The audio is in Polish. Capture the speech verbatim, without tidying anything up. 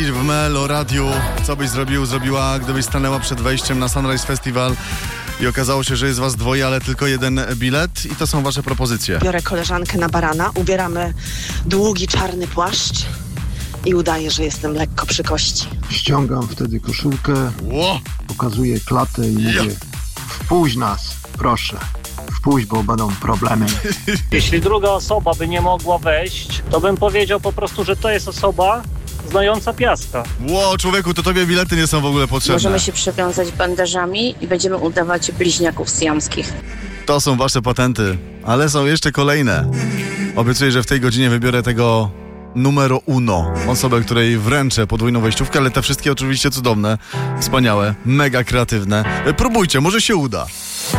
W Melo Radiu, co byś zrobił, zrobiła, gdybyś stanęła przed wejściem na Sunrise Festival i okazało się, że jest was dwoje, ale tylko jeden bilet i to są wasze propozycje. Biorę koleżankę na barana, ubieramy długi czarny płaszcz i udaję, że jestem lekko przy kości. Ściągam wtedy koszulkę, Ło! pokazuję klatę i Ja. mówię: wpuść nas, proszę. Wpuść, bo będą problemy. Jeśli druga osoba by nie mogła wejść, to bym powiedział po prostu, że to jest osoba znająca piaska. Ło, człowieku, to tobie bilety nie są w ogóle potrzebne. Możemy się przywiązać bandażami i będziemy udawać bliźniaków syjamskich. To są wasze patenty, ale są jeszcze kolejne. Obiecuję, że w tej godzinie wybiorę tego numero uno. Osobę, której wręczę podwójną wejściówkę, ale te wszystkie oczywiście cudowne, wspaniałe, mega kreatywne. Próbujcie, może się uda.